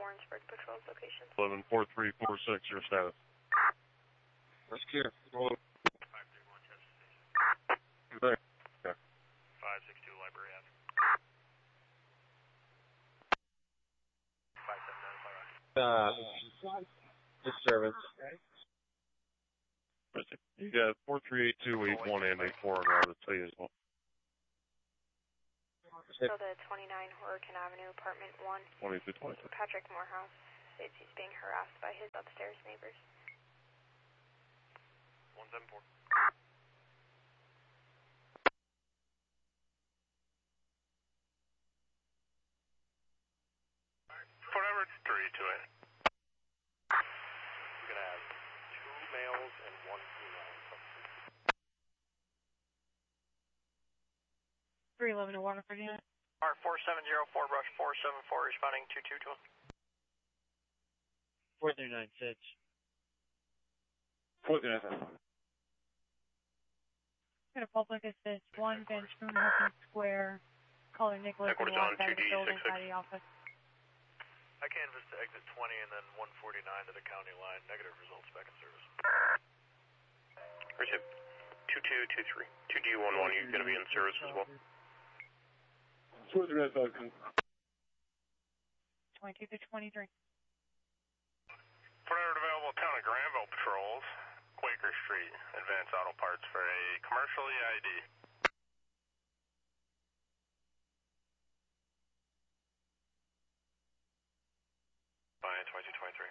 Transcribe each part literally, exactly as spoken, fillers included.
Warrensburg Patrol's location. eleven four three four six, your status. That's clear. Roll. five three one, Chester Station. There. Okay. five six two, Library Avenue. five seven nine, Fire. Uh, disturbance. You got four three eight two eight one and eight four on route to you as well. So the twenty-nine Hurricane Avenue, apartment one. twenty-two twenty-two. Patrick Morehouse states he's being harassed by his upstairs neighbors. one seven four. Fort Edward three to it. We're going to have two males and one female. three eleven to Waterford unit. R four seven zero four, brush four seven four, responding two two to him. four three nine six. four three nine six. Got a public assist, one Van Schoonhofen Square, caller Nicholas and walked out of the building by the office. I canvassed to exit twenty and then one forty-nine to the county line. Negative results, back in service. Receive two two two three. two D one one, you're going to be in service as well. four three nine five. twenty-two to twenty-three. Fort Edward available, town of Granville patrols. Quaker Street, Advanced Auto Parts for a commercial E I D. Fine, twenty-two twenty-three.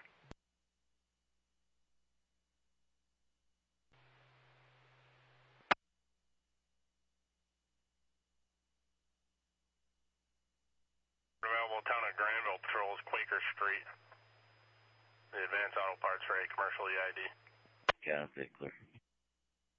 Available, town of Granville patrols, Quaker Street. The Advanced Auto Parts for a commercial E I D. Yeah, okay, clear.